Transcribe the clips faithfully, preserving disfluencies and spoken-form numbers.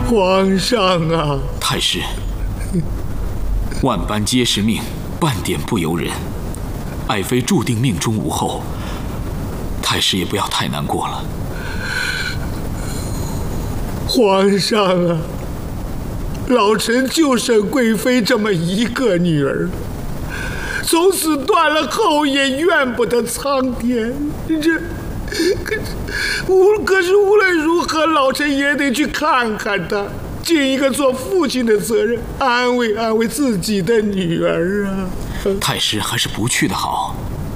皇上啊！ 太师，万般皆是命，半点不由人。爱妃注定命中无后，太师也不要太难过了。 皇上啊，老臣就剩贵妃这么一个女儿，从此断了后也怨不得苍天。这可无可是无论如何，老臣也得去看看她，尽一个做父亲的责任，安慰安慰自己的女儿啊。 太师还是不去的好。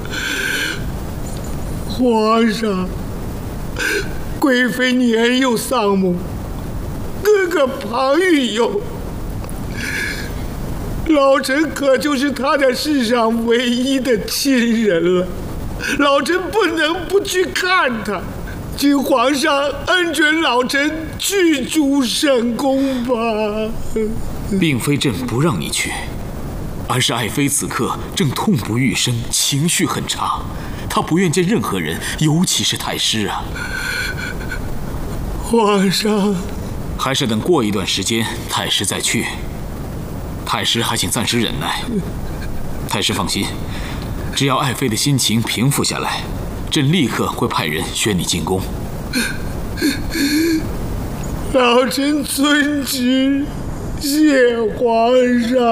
皇上，贵妃年幼丧母，哥哥庞玉幼，老臣可就是他在世上唯一的亲人了。老臣不能不去看他，请皇上恩准老臣去主圣宫吧。 并非朕不让你去，而是爱妃此刻正痛不欲生，情绪很差，她不愿见任何人，尤其是太师啊。 皇上， 还是等过一段时间，太师再去。太师还请暂时忍耐。太师放心，只要爱妃的心情平复下来，朕立刻会派人宣你进宫。 老臣遵旨，谢皇上。